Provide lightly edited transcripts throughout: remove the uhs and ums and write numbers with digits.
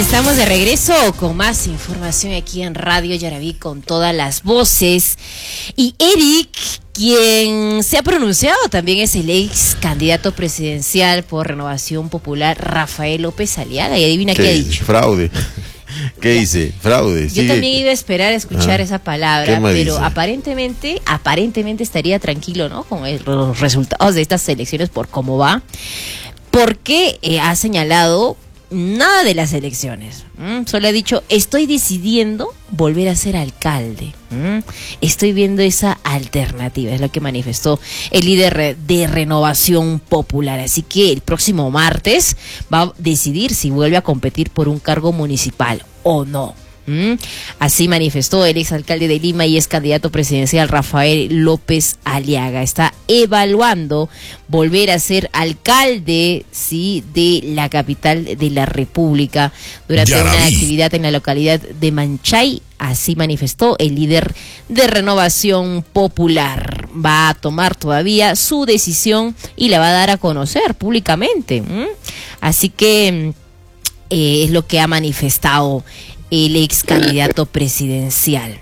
Estamos de regreso con más información aquí en Radio Yaraví con todas las voces. Y Eric, quien se ha pronunciado también, es el ex candidato presidencial por Renovación Popular, Rafael López Aliaga. Y adivina qué ha dicho. Fraude. ¿Qué dice? Fraude. Yo también iba a esperar a escuchar esa palabra, pero dice? aparentemente estaría tranquilo, ¿no? Con los resultados de estas elecciones por cómo va, porque ha señalado nada de las elecciones. Solo ha dicho, estoy decidiendo volver a ser alcalde. Estoy viendo esa alternativa, es lo que manifestó el líder de Renovación Popular. Así que el próximo martes va a decidir si vuelve a competir por un cargo municipal o no. Así manifestó el exalcalde de Lima y ex candidato presidencial Rafael López Aliaga. Está evaluando volver a ser alcalde, sí, de la capital de la República durante una actividad en la localidad de Manchay. Así manifestó el líder de Renovación Popular. Va a tomar todavía su decisión y la va a dar a conocer públicamente. Así que es lo que ha manifestado el ex candidato presidencial.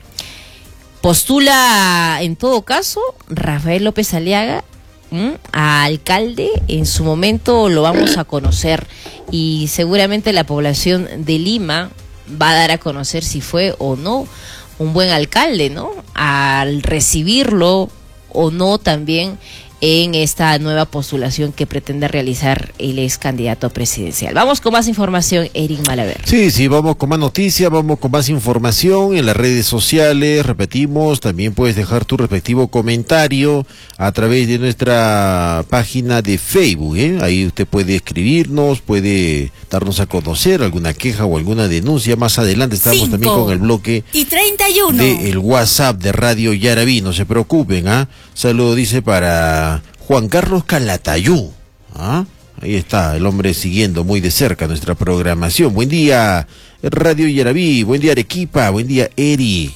Postula, en todo caso, Rafael López Aliaga a alcalde. En su momento lo vamos a conocer y seguramente la población de Lima va a dar a conocer si fue o no un buen alcalde, ¿no? Al recibirlo o no también en esta nueva postulación que pretende realizar el ex candidato presidencial. Vamos con más información, Eric Malaver. Sí, vamos con más noticias, vamos con más información en las redes sociales. Repetimos, también puedes dejar tu respectivo comentario a través de nuestra página de Facebook, Ahí usted puede escribirnos, puede darnos a conocer alguna queja o alguna denuncia. Más adelante estamos también con el bloque y 31 del WhatsApp de Radio Yaraví, no se preocupen, Saludo dice para Juan Carlos Calatayú. Ahí está el hombre siguiendo muy de cerca nuestra programación. Buen día Radio Yaraví, buen día Arequipa, buen día Eri.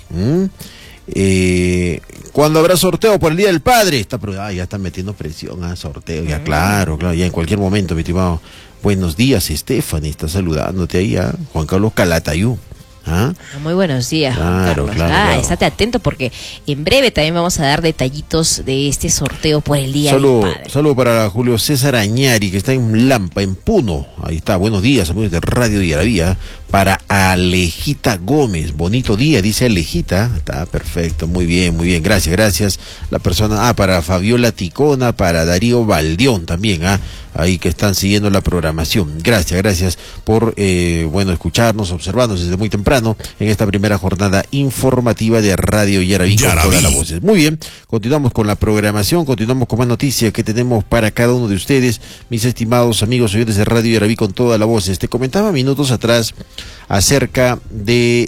¿Cuándo habrá sorteo por el Día del Padre? Ya están metiendo presión, sorteo, ya claro, ya en cualquier momento, mi estimado. Buenos días, Stephanie, está saludándote ahí, Juan Carlos Calatayú. Muy buenos días, Juan Carlos. Claro. Estate atento porque en breve también vamos a dar detallitos de este sorteo por el Día del Padre. Saludo para Julio César Añari, que está en Lampa, en Puno. Ahí está, buenos días, amigos de Radio Yaraví. Para Alejita Gómez, bonito día, dice Alejita. Está perfecto, muy bien, gracias. La persona, para Fabiola Ticona, para Darío Valdión también, ahí que están siguiendo la programación. Gracias por, escucharnos, observarnos desde muy temprano en esta primera jornada informativa de Radio Yaraví con todas las voces. Muy bien, continuamos con la programación, continuamos con más noticias que tenemos para cada uno de ustedes, mis estimados amigos oyentes de Radio Yaraví con todas las voces. Te comentaba minutos atrás acerca de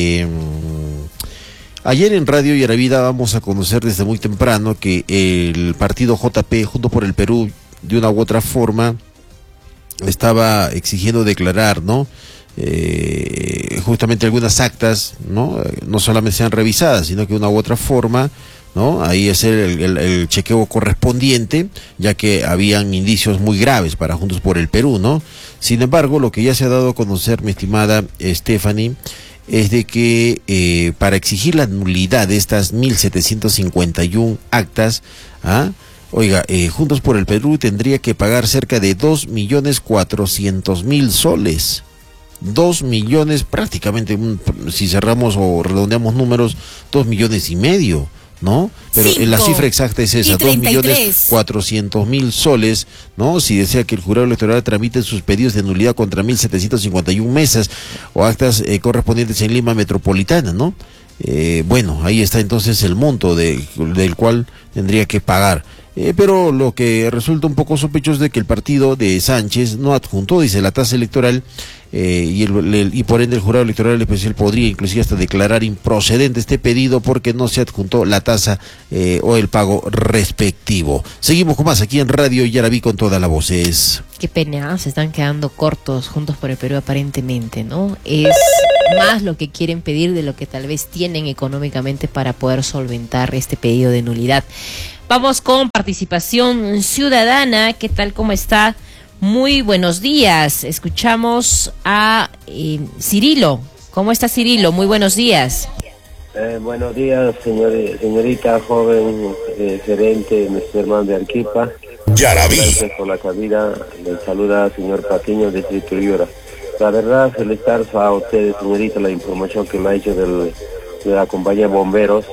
ayer en Radio Yaraví dábamos a conocer desde muy temprano que el partido JP, Juntos por el Perú, de una u otra forma estaba exigiendo declarar, justamente algunas actas, no solamente sean revisadas, sino que de una u otra forma, ahí hacer el chequeo correspondiente, ya que habían indicios muy graves para Juntos por el Perú, Sin embargo, lo que ya se ha dado a conocer, mi estimada Stephanie, es de que para exigir la nulidad de estas 1.751 actas, Juntos por el Perú tendría que pagar cerca de 2.400.000 soles. 2 millones, prácticamente, si cerramos o redondeamos números, 2,5 millones, ¿no? Pero la cifra exacta es esa, 2.400.000 soles, ¿no? Si desea que el jurado electoral tramite sus pedidos de nulidad contra 1.751 mesas o actas correspondientes en Lima Metropolitana, ¿no? Ahí está entonces el monto del cual tendría que pagar. Pero lo que resulta un poco sospechoso es de que el partido de Sánchez no adjuntó, dice, la tasa electoral, y por ende el jurado electoral especial podría inclusive hasta declarar improcedente este pedido porque no se adjuntó la tasa o el pago respectivo. Seguimos con más aquí en Radio Yaraví con todas las voces. Qué pena, se están quedando cortos Juntos por el Perú aparentemente, ¿no? Es más lo que quieren pedir de lo que tal vez tienen económicamente para poder solventar este pedido de nulidad. Vamos con participación ciudadana. ¿Qué tal? ¿Cómo está? Muy buenos días. Escuchamos a Cirilo. ¿Cómo está Cirilo? Muy buenos días. Buenos días, señorita joven gerente, nuestro hermano de Arequipa. Yaraví. Gracias por la cabida. Le saluda señor Patiño de Distrito Yura. La verdad, felicitar a ustedes, señorita, la información que me ha hecho de la compañía de bomberos.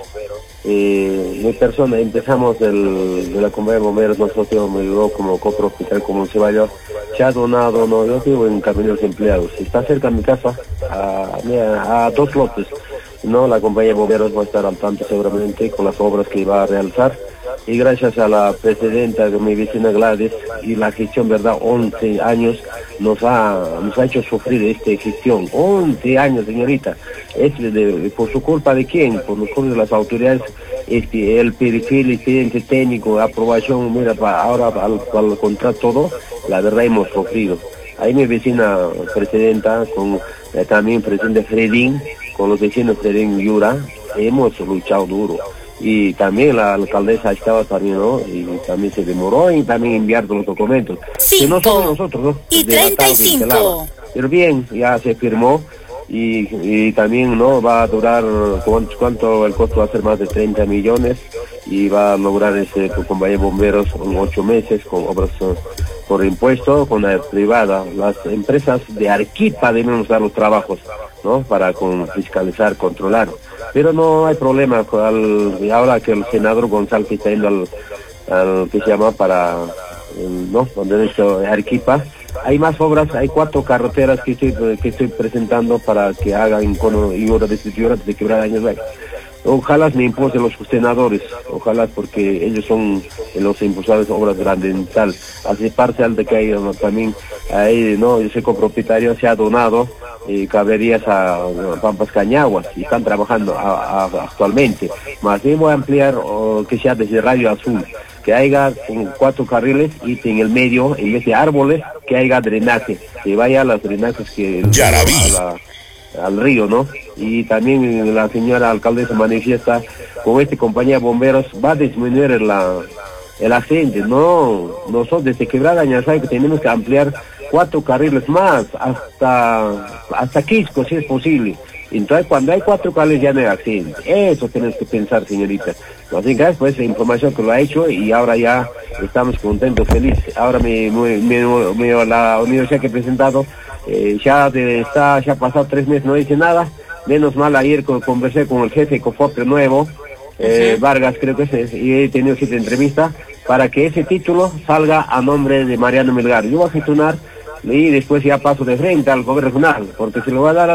Mi persona, empezamos de la compañía de bomberos, nosotros me ayudó como copropietario, como se vaya, se ha donado, no, yo vivo en Camino de los Empleados, está cerca de mi casa, a 2 lotes, ¿no? La compañía de bomberos va a estar al tanto seguramente con las obras que va a realizar, y gracias a la presidenta de mi vecina Gladys y la gestión, verdad, 11 años nos ha hecho sufrir esta gestión, 11 años, señorita. ¿Por su culpa de quién? Por los culpa de las autoridades, el perfil, expediente técnico, aprobación, mira, ahora al contrato todo, la verdad hemos sufrido. Ahí mi vecina presidenta, con también presidente Fredín, con los vecinos Fredín Yura, hemos luchado duro. Y también la alcaldesa estaba también, ¿no? Y también se demoró y también enviar los documentos. 5 que no somos nosotros, ¿no? y 35. Pero bien, ya se firmó y también, ¿no? Va a durar, ¿cuánto el costo va a ser? Más de 30 millones y va a lograr ese compañía de bomberos en 8 meses con obras por impuesto, con la privada. Las empresas de Arequipa deben dar los trabajos, ¿no? Para fiscalizar, controlar. Pero no hay problema, ahora que el senador González está yendo al que se llama para, ¿no? Donde es Arequipa, hay más obras, hay 4 carreteras que estoy presentando para que hagan Cono y Hora de Quebrada Años Rey. Ojalá me impulsen los senadores, ojalá, porque ellos son los impulsores de obras grandes. Así parcial de que hay también, ahí, ¿no? Yo soy copropietario, se ha donado caberías a Pampas Cañaguas y están trabajando actualmente. Más bien voy a ampliar que sea desde Radio Azul, que haya 4 carriles y en el medio, en vez de árboles, que haya drenaje, que vaya a las drenajes que al río, ¿no? Y también la señora alcaldesa manifiesta con esta compañía de bomberos va a disminuir el accidente. No, nosotros desde Quebrada Ñazay que tenemos que ampliar 4 carriles más hasta Quisco, si es posible. Entonces, cuando hay 4 carriles ya no hay accidente. Eso tenemos que pensar, señorita. Así que pues la información que lo ha hecho y ahora ya estamos contentos, felices. Ahora la universidad que he presentado ya ha pasado 3 meses, no dice nada. Menos mal, ayer conversé con el jefe de COFOPE nuevo, Vargas creo que es, y he tenido 7 entrevistas para que ese título salga a nombre de Mariano Melgar. Yo voy a gestionar y después ya paso de frente al gobierno regional, porque si lo va a dar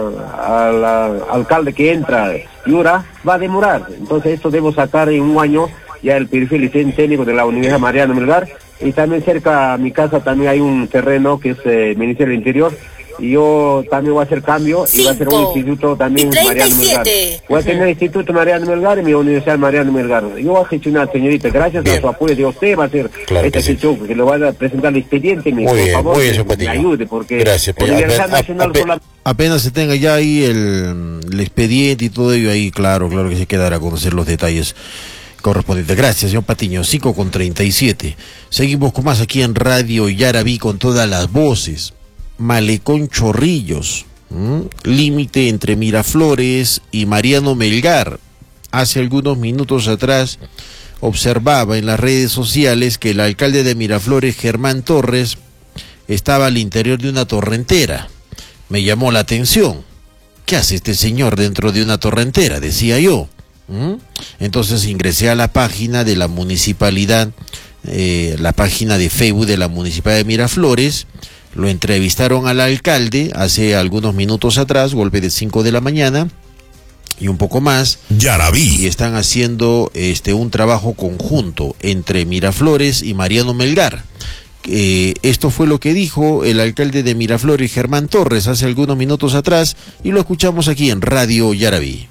al alcalde que entra, Yura, va a demorar. Entonces esto debo sacar en un año ya el perfil técnico de la Universidad Mariano Melgar. Y también cerca a mi casa también hay un terreno que es Ministerio del Interior, y yo también voy a hacer cambio y voy a hacer un instituto también Mariano Melgar. Voy a tener el instituto Mariano Melgar y mi universidad Mariano Melgar. Yo voy a gestionar, señorita, gracias a su apoyo de usted va a hacer esta gestión, que le voy a presentar el expediente, por favor, me ayude, porque gracias, Universidad Nacional apenas se tenga ya ahí el expediente y todo ello ahí, claro que se quedará a conocer los detalles correspondiente. Gracias, señor Patiño. 5:37. Seguimos con más aquí en Radio Yaraví con todas las voces. Malecón Chorrillos, límite entre Miraflores y Mariano Melgar. Hace algunos minutos atrás observaba en las redes sociales que el alcalde de Miraflores, Germán Torres, estaba al interior de una torrentera. Me llamó la atención. ¿Qué hace este señor dentro de una torrentera?, decía yo. Entonces ingresé a la página de la municipalidad, la página de Facebook de la municipalidad de Miraflores. Lo entrevistaron al alcalde hace algunos minutos atrás, golpe de 5 de la mañana y un poco más. Yaraví. Y están haciendo un trabajo conjunto entre Miraflores y Mariano Melgar. Esto fue lo que dijo el alcalde de Miraflores, Germán Torres, hace algunos minutos atrás, y lo escuchamos aquí en Radio Yaraví.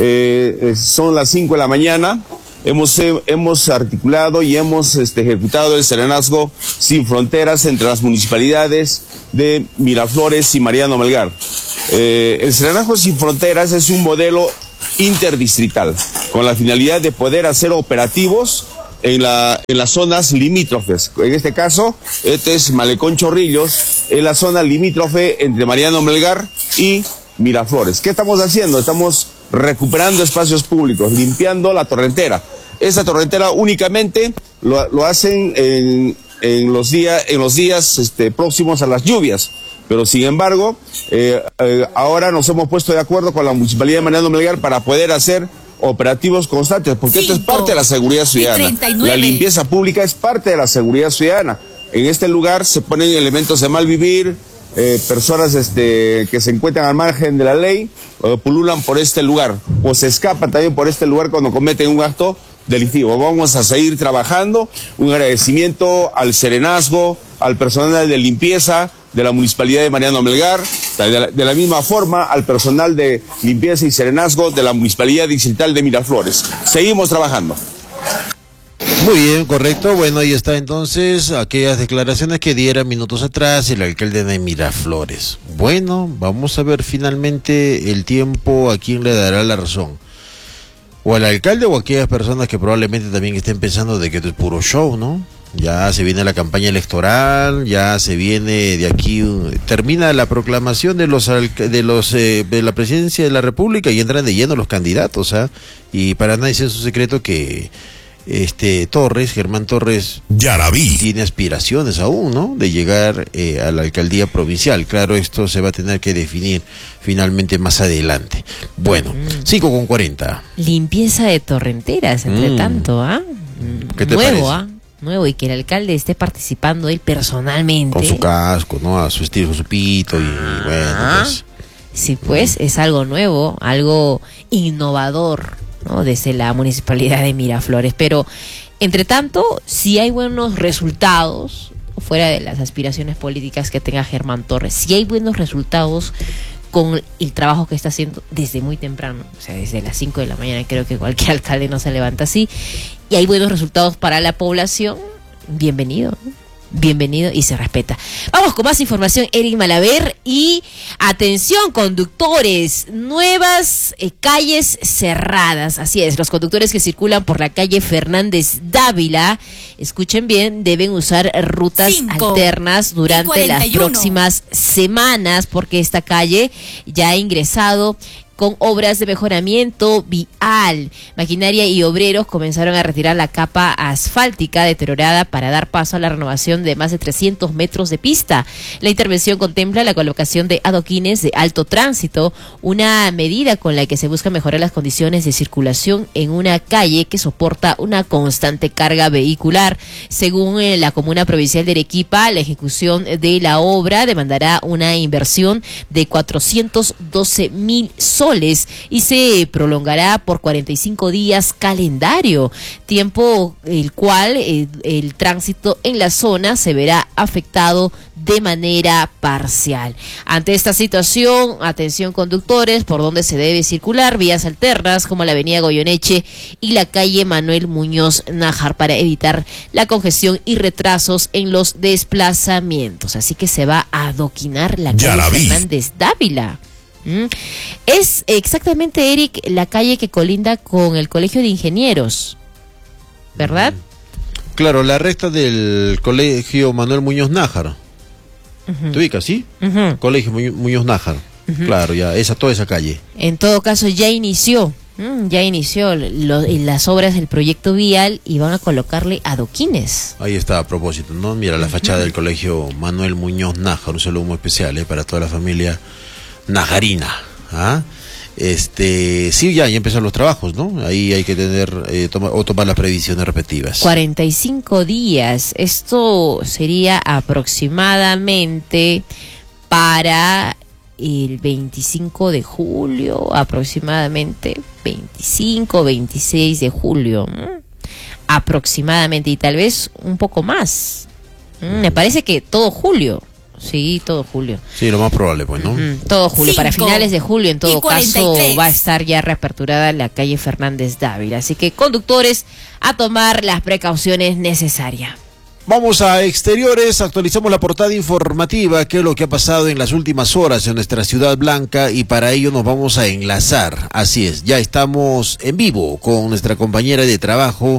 Son las 5 de la mañana, hemos articulado y hemos ejecutado el serenazgo sin fronteras entre las municipalidades de Miraflores y Mariano Melgar. El serenazgo sin fronteras es un modelo interdistrital con la finalidad de poder hacer operativos en las zonas limítrofes. En este caso, este es Malecón Chorrillos, en la zona limítrofe entre Mariano Melgar y Miraflores. ¿Qué estamos haciendo? Estamos recuperando espacios públicos, limpiando la torrentera. Esa torrentera únicamente lo hacen en los días próximos a las lluvias. Pero sin embargo, ahora nos hemos puesto de acuerdo con la Municipalidad de Mariano Melgar para poder hacer operativos constantes, porque esto es parte de la seguridad ciudadana. La limpieza pública es parte de la seguridad ciudadana. En este lugar se ponen elementos de mal vivir, personas que se encuentran al margen de la ley, pululan por este lugar, o se escapan también por este lugar cuando cometen un acto delictivo. Vamos a seguir trabajando. Un agradecimiento al serenazgo, al personal de limpieza de la Municipalidad de Mariano Melgar, de la misma forma al personal de limpieza y serenazgo de la Municipalidad Distrital de Miraflores. Seguimos trabajando. Muy bien, correcto. Bueno, ahí está entonces aquellas declaraciones que diera minutos atrás el alcalde de Miraflores. Bueno, vamos a ver finalmente el tiempo a quién le dará la razón. O al alcalde o a aquellas personas que probablemente también estén pensando de que esto es puro show, ¿no? Ya se viene la campaña electoral, ya se viene de aquí, termina la proclamación de la presidencia de la República y entran de lleno los candidatos, ¿ah? Y para nadie es un secreto que Germán Torres Yaraví tiene aspiraciones aún, ¿no? De llegar a la alcaldía provincial. Claro, esto se va a tener que definir finalmente más adelante. Bueno, 5:40. Limpieza de torrenteras, entre tanto, ¿ah? ¿Qué te Nuevo, parece? ¿ah? Nuevo, y que el alcalde esté participando él personalmente. Con su casco, ¿no? A su estilo, con su pito y bueno, pues. Sí, pues es algo nuevo, algo innovador, ¿no? Desde la Municipalidad de Miraflores. Pero, entre tanto, si hay buenos resultados, fuera de las aspiraciones políticas que tenga Germán Torres, si hay buenos resultados con el trabajo que está haciendo desde muy temprano, o sea, desde las 5 de la mañana, creo que cualquier alcalde no se levanta así, y hay buenos resultados para la población, bienvenido, ¿no? Bienvenido y se respeta. Vamos con más información, Eric Malaver. Y atención, conductores, nuevas calles cerradas. Así es, los conductores que circulan por la calle Fernández Dávila, escuchen bien, deben usar rutas alternas durante las próximas semanas, porque esta calle ya ha ingresado con obras de mejoramiento vial. Maquinaria y obreros comenzaron a retirar la capa asfáltica deteriorada para dar paso a la renovación de más de 300 metros de pista. La intervención contempla la colocación de adoquines de alto tránsito, una medida con la que se busca mejorar las condiciones de circulación en una calle que soporta una constante carga vehicular. Según la Comuna Provincial de Arequipa, la ejecución de la obra demandará una inversión de 412,000 soles y se prolongará por 45 días calendario, tiempo el cual el tránsito en la zona se verá afectado de manera parcial. Ante esta situación, atención conductores, por donde se debe circular, vías alternas como la avenida Goyeneche y la calle Manuel Muñoz Nájar para evitar la congestión y retrasos en los desplazamientos. Así que se va a adoquinar la calle Fernández Dávila. Es exactamente, Eric, la calle que colinda con el Colegio de Ingenieros, ¿verdad? Claro, la recta del Colegio Manuel Muñoz Nájar. ¿Te ubicas, sí? Colegio Muñoz Nájar. Claro, ya, toda esa calle. En todo caso, ya inició las obras del proyecto vial y van a colocarle adoquines. Ahí está, a propósito, ¿no? Mira la fachada del Colegio Manuel Muñoz Nájar, un saludo muy especial para toda la familia najarina. ¿Ah? Sí, ya empezaron los trabajos, ¿no? Ahí hay que tomar las previsiones respectivas. 45 días. Esto sería aproximadamente para el 25 de julio, aproximadamente 25, 26 de julio, aproximadamente, y tal vez un poco más. Me parece que todo julio. Sí, todo julio. Sí, lo más probable, pues, ¿no? Todo julio. Para finales de julio, en todo caso, va a estar ya reaperturada la calle Fernández Dávila. Así que, conductores, a tomar las precauciones necesarias. Vamos a exteriores, actualizamos la portada informativa, qué es lo que ha pasado en las últimas horas en nuestra Ciudad Blanca, y para ello nos vamos a enlazar. Así es, ya estamos en vivo con nuestra compañera de trabajo,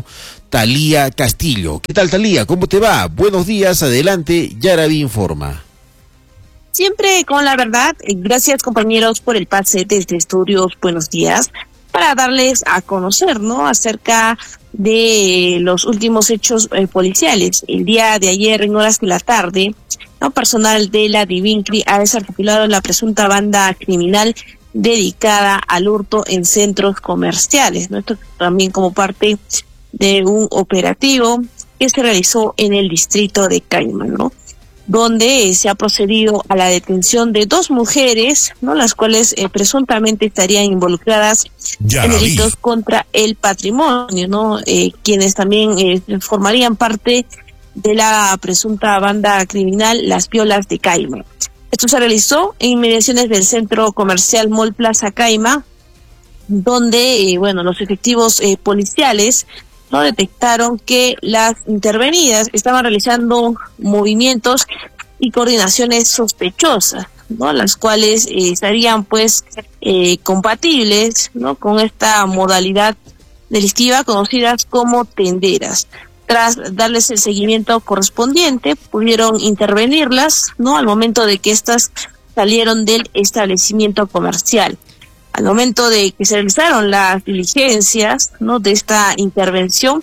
Talía Castillo. ¿Qué tal, Talía? ¿Cómo te va? Buenos días, adelante, Yaraví informa. Siempre con la verdad. Gracias, compañeros, por el pase desde Estudios. Buenos días. Para darles a conocer, ¿no?, acerca de los últimos hechos policiales. El día de ayer, en horas de la tarde, ¿no?, personal de la Divincri ha desarticulado la presunta banda criminal dedicada al hurto en centros comerciales, ¿no? Esto también como parte de un operativo que se realizó en el distrito de Caima, ¿no?, donde se ha procedido a la detención de 2 mujeres, ¿no?, las cuales presuntamente estarían involucradas en delitos contra el patrimonio, ¿no?, quienes también formarían parte de la presunta banda criminal Las Piolas de Caima. Esto se realizó en inmediaciones del centro comercial Mall Plaza Caima, donde los efectivos policiales no detectaron que las intervenidas estaban realizando movimientos y coordinaciones sospechosas, ¿no?, las cuales estarían compatibles, ¿no?, con esta modalidad delictiva conocidas como tenderas. Tras darles el seguimiento correspondiente, pudieron intervenirlas, ¿no?, al momento de que éstas salieron del establecimiento comercial. Al momento de que se realizaron las diligencias, ¿no?, de esta intervención,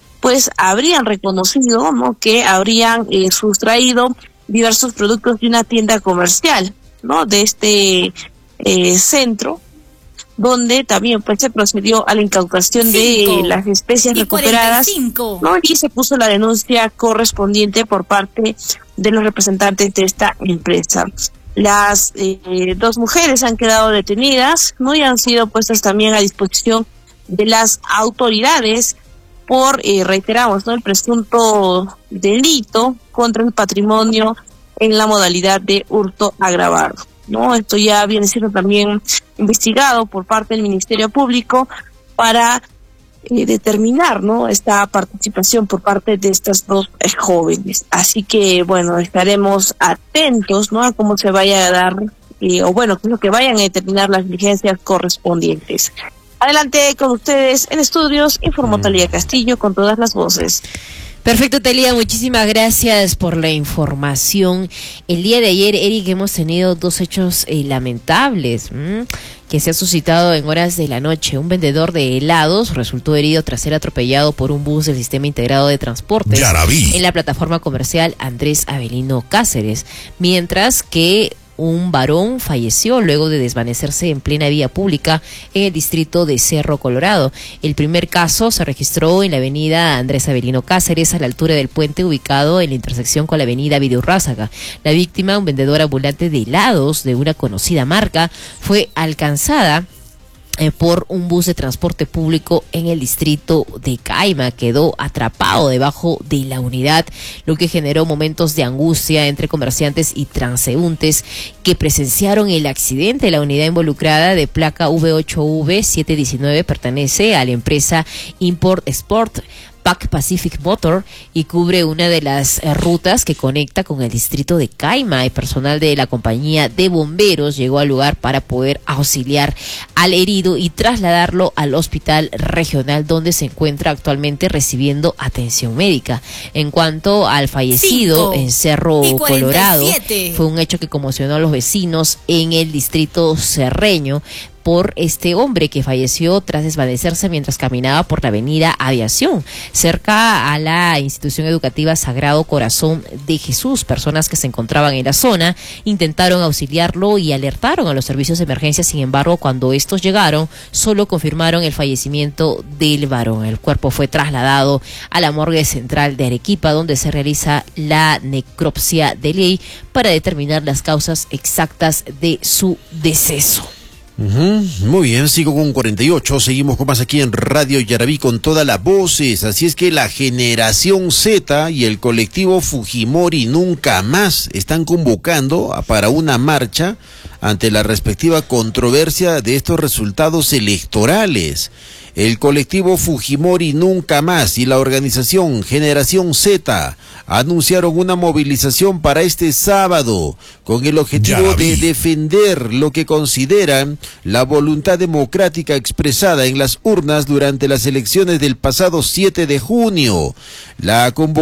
habrían reconocido, ¿no?, que habrían sustraído diversos productos de una tienda comercial, ¿no?, de este centro, donde también se procedió a la incautación de las especies recuperadas, ¿no?, y se puso la denuncia correspondiente por parte de los representantes de esta empresa. Las 2 mujeres han quedado detenidas, ¿no?, y han sido puestas también a disposición de las autoridades por, reiteramos, ¿no?, el presunto delito contra el patrimonio en la modalidad de hurto agravado, ¿no? Esto ya viene siendo también investigado por parte del Ministerio Público para determinar, ¿no?, esta participación por parte de estas 2 jóvenes. Así que, estaremos atentos, ¿no?, a cómo se vaya a dar, qué es lo que vayan a determinar las diligencias correspondientes. Adelante con ustedes en Estudios, informó Talía Castillo con todas las voces. Perfecto, Talía, muchísimas gracias por la información. El día de ayer, Eric, hemos tenido 2 hechos lamentables que se ha suscitado en horas de la noche. Un vendedor de helados resultó herido tras ser atropellado por un bus del Sistema Integrado de Transportes en la plataforma comercial Andrés Avelino Cáceres, mientras que un varón falleció luego de desvanecerse en plena vía pública en el distrito de Cerro Colorado. El primer caso se registró en la avenida Andrés Avelino Cáceres, a la altura del puente ubicado en la intersección con la avenida Vidaurrázaga. La víctima, un vendedor ambulante de helados de una conocida marca, fue alcanzada por un bus de transporte público en el distrito de Caima. Quedó atrapado debajo de la unidad, lo que generó momentos de angustia entre comerciantes y transeúntes que presenciaron el accidente. La unidad involucrada, de placa V8V719, pertenece a la empresa Import Sport Pac Pacific Motor y cubre una de las rutas que conecta con el distrito de Caima. El personal de la compañía de bomberos llegó al lugar para poder auxiliar al herido y trasladarlo al hospital regional, donde se encuentra actualmente recibiendo atención médica. En cuanto al fallecido en Cerro Colorado, fue un hecho que conmocionó a los vecinos en el distrito cerreño por este hombre que falleció tras desvanecerse mientras caminaba por la avenida Aviación, cerca a la institución educativa Sagrado Corazón de Jesús. Personas que se encontraban en la zona intentaron auxiliarlo y alertaron a los servicios de emergencia. Sin embargo, cuando estos llegaron, solo confirmaron el fallecimiento del varón. El cuerpo fue trasladado a la morgue central de Arequipa, donde se realiza la necropsia de ley para determinar las causas exactas de su deceso. Muy bien, sigo con 48, seguimos con más aquí en Radio Yaraví con todas las voces. Así es que la generación Z y el colectivo Fujimori Nunca Más están convocando para una marcha ante la respectiva controversia de estos resultados electorales. El colectivo Fujimori Nunca Más y la organización Generación Z anunciaron una movilización para este sábado con el objetivo de defender lo que consideran la voluntad democrática expresada en las urnas durante las elecciones del pasado 7 de junio. La convocatoria